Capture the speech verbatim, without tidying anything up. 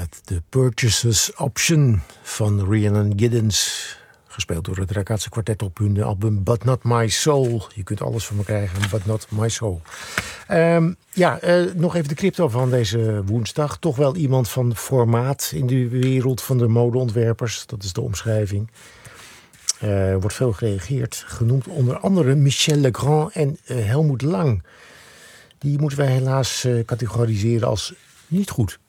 Het The Purchaser's Option van Rhiannon Giddens. Gespeeld door het Ragazza Quartet op hun album But Not My Soul. Je kunt alles van me krijgen, But Not My Soul. Um, ja, uh, nog even de crypto van deze woensdag. Toch wel iemand van formaat in de wereld van de modeontwerpers. Dat is de omschrijving. Er uh, wordt veel gereageerd. Genoemd onder andere Michel Legrand en uh, Helmut Lang. Die moeten wij helaas uh, categoriseren als niet goed.